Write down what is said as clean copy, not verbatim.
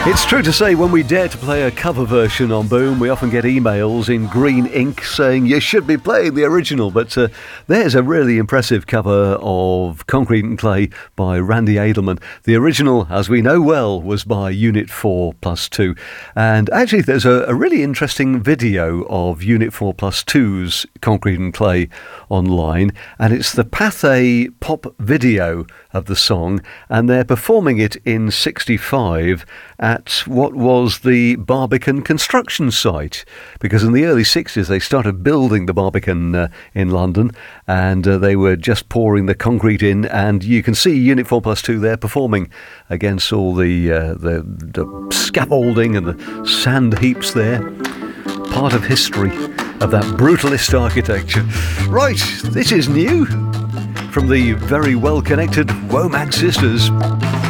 It's true to say when we dare to play a cover version on Boom, we often get emails in green ink saying you should be playing the original. But there's a really impressive cover of Concrete and Clay by Randy Edelman. The original, as we know well, was by Unit 4+2. And actually, there's a really interesting video of Unit 4+2's Concrete and Clay online. And it's the Pathé pop video of the song. And they're performing it in '65 at what was the Barbican construction site, because in the early 60s they started building the Barbican in London, and they were just pouring the concrete in, and you can see Unit 4+2 there performing against all the scaffolding and the sand heaps there. Part of history of that brutalist architecture. Right, this is new from the very well-connected Womack sisters.